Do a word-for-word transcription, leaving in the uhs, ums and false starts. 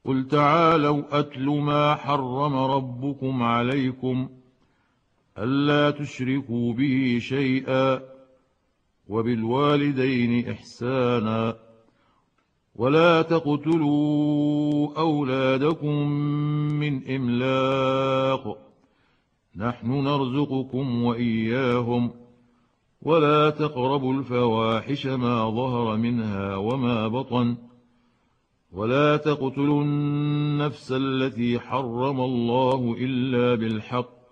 قل تعالوا أتل ما حرم ربكم عليكم ألا تشركوا به شيئا وبالوالدين إحسانا ولا تقتلوا أولادكم من إملاق نحن نرزقكم وإياهم ولا تقربوا الفواحش ما ظهر منها وما بطن ولا تقتلوا النفس التي حرم الله إلا بالحق